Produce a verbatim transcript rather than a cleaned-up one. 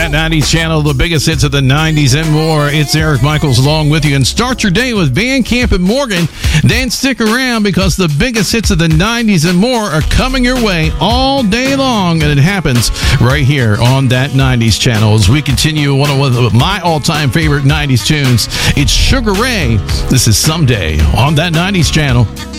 That nineties channel, the biggest hits of the nineties and more. It's Eric Michaels along with you. And start your day with Van Camp and Morgan. Then stick around because the biggest hits of the nineties and more are coming your way all day long. And it happens right here on That nineties channel. As we continue one of my all-time favorite nineties tunes, it's Sugar Ray. This is Someday on That nineties channel.